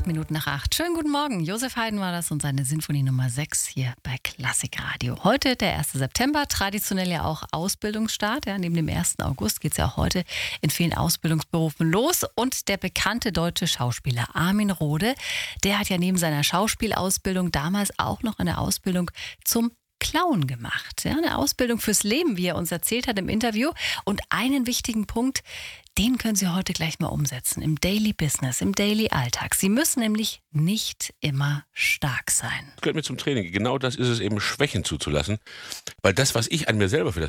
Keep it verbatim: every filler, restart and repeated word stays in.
Acht Minuten nach acht. Schönen guten Morgen. Josef Haydn war das und seine Sinfonie Nummer sechs hier bei Klassikradio. Heute der erste September, traditionell ja auch Ausbildungsstart. Ja, neben dem ersten August geht es ja auch heute in vielen Ausbildungsberufen los. Und der bekannte deutsche Schauspieler Armin Rohde, der hat ja neben seiner Schauspielausbildung damals auch noch eine Ausbildung zum Clown gemacht. Ja, eine Ausbildung fürs Leben, wie er uns erzählt hat im Interview. Und einen wichtigen Punkt, den können Sie heute gleich mal umsetzen im Daily Business, im Daily Alltag. Sie müssen nämlich nicht immer stark sein. Das gehört mir zum Training. Genau das ist es eben, Schwächen zuzulassen. Weil das, was ich an mir selber für das